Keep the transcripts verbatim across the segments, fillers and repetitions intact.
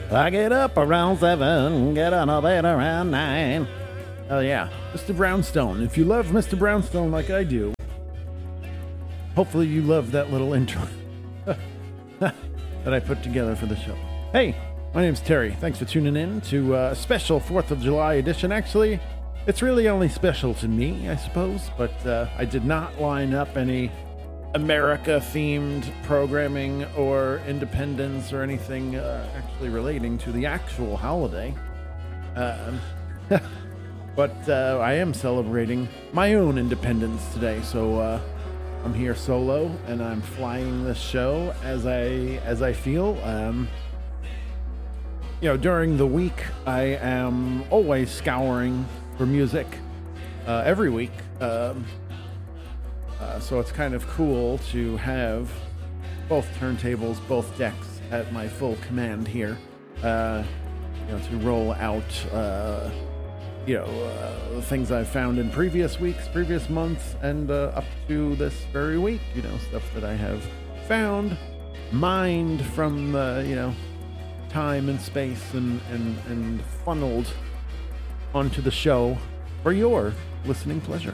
I get up around seven, get on a bed around nine. Oh yeah, Mister Brownstone. If you love Mister Brownstone like I do, hopefully you love that little intro that I put together for the show. Hey, my name's Terry. Thanks for tuning in to a special fourth of July edition. Actually, it's really only special to me, I suppose, but uh, I did not line up any America-themed programming or independence or anything uh, actually relating to the actual holiday. Um, but uh, I am celebrating my own independence today, so uh, I'm here solo and I'm flying this show as I as I feel. Um, you know, during the week, I am always scouring for music uh, every week. Um, Uh, so it's kind of cool to have both turntables, both decks at my full command here. Uh, you know, to roll out, uh, you know, uh, the things I've found in previous weeks, previous months, and uh, up to this very week. You know, stuff that I have found, mined from the, you know, time and space, and and and funneled onto the show for your listening pleasure.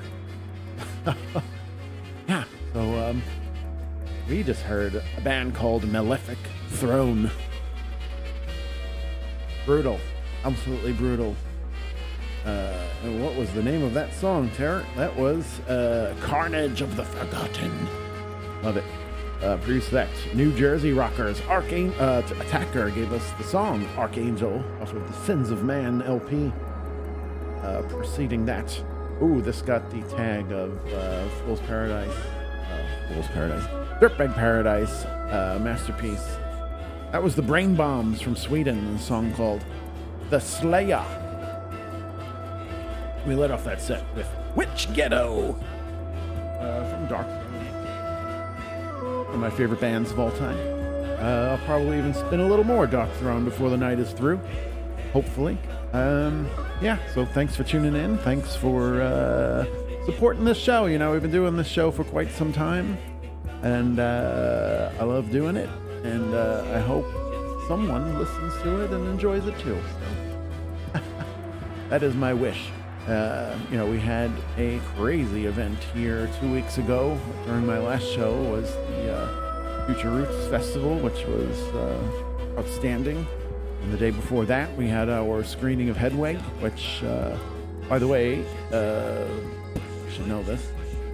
Yeah, so um, we just heard a band called Malefic Throne. Brutal, absolutely brutal. Uh, and what was the name of that song, Tara? That was uh, Carnage of the Forgotten. Love it. Uh, produced that New Jersey Rockers. Archang- uh, Attacker gave us the song Archangel off of the Sins of Man L P. Uh, preceding that, ooh, this got the tag of uh, Fool's Paradise. Uh, Fool's Paradise. Dirtbag Paradise uh, masterpiece. That was the Brain Bombs from Sweden, a song called The Slayer. We let off that set with Witch Ghetto uh, from Dark Throne. One of my favorite bands of all time. Uh, I'll probably even spin a little more Dark Throne before the night is through. Hopefully. Um, yeah, so thanks for tuning in. Thanks for uh, supporting this show. You know, we've been doing this show for quite some time, and uh, I love doing it, and uh, I hope someone listens to it and enjoys it too. So that is my wish. Uh, you know, we had a crazy event here two weeks ago during my last show was the uh, Future Roots Festival, which was uh, outstanding. And the day before that, we had our screening of Hedwig, which, uh, by the way, uh, you should know this.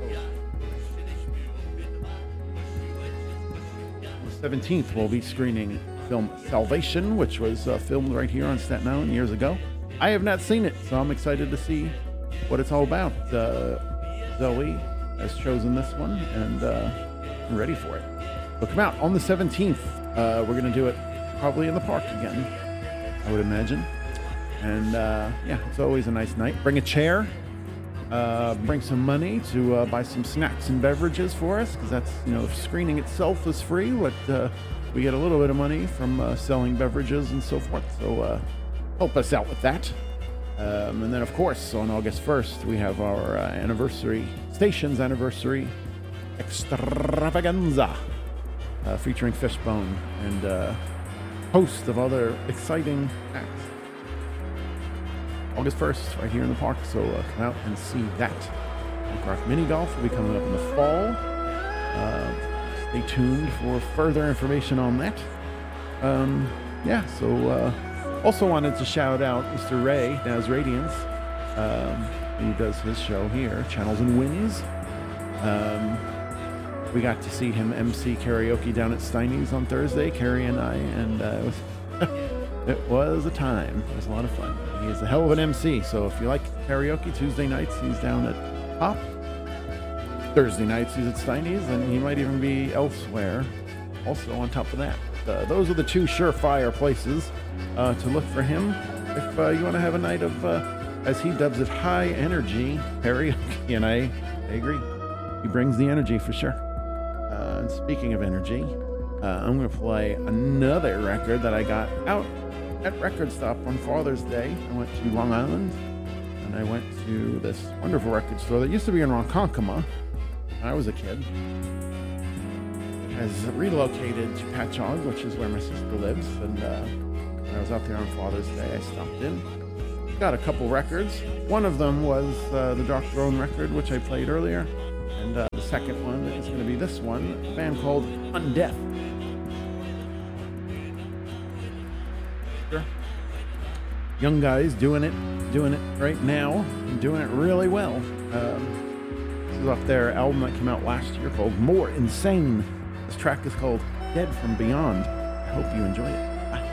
On the seventeenth, we'll be screening film Salvation, which was uh, filmed right here on Staten Island years ago. I have not seen it, so I'm excited to see what it's all about. Uh, Zoe has chosen this one, and uh, I'm ready for it. So come out on the seventeenth. Uh, we're going to do it probably in the park again, I would imagine. And uh, yeah, it's always a nice night. Bring a chair, uh, bring some money to uh, buy some snacks and beverages for us, because that's, you know, the screening itself is free, but uh, we get a little bit of money from uh, selling beverages and so forth. So uh, help us out with that. Um, and then, of course, on August first, we have our uh, anniversary, station's anniversary extravaganza, uh, featuring Fishbone and uh, host of other exciting acts. August first, right here in the park, so uh, come out and see that. Minecraft Mini Golf will be coming up in the fall. Uh, stay tuned for further information on that. Um, yeah, so uh, also wanted to shout out Mister Ray, Naz Radiance, um, who does his show here, Channels and Winds. Um, We got to see him M C karaoke down at Steiny's on Thursday, Carrie and I, and uh, it, was it was a time. It was a lot of fun. He is a hell of an M C, so if you like karaoke, Tuesday nights he's down at Pop. Thursday nights he's at Steiny's, and he might even be elsewhere also on top of that. Uh, those are the two surefire places uh, to look for him if uh, you want to have a night of, uh, as he dubs it, high energy karaoke, and I, I agree. He brings the energy for sure. Uh, and speaking of energy, uh, I'm going to play another record that I got out at Record Stop on Father's Day. I went to Long Island, and I went to this wonderful record store that used to be in Ronkonkoma when I was a kid. It has relocated to Patchogue, which is where my sister lives. And uh, when I was out there on Father's Day, I stopped in. Got a couple records. One of them was uh, the Dark Throne record, which I played earlier. And uh, the second one is going to be this one, a band called Undeath. Sure. Young guys doing it, doing it right now, and doing it really well. Um, this is off their album that came out last year called More Insane. This track is called Dead from Beyond. I hope you enjoy it.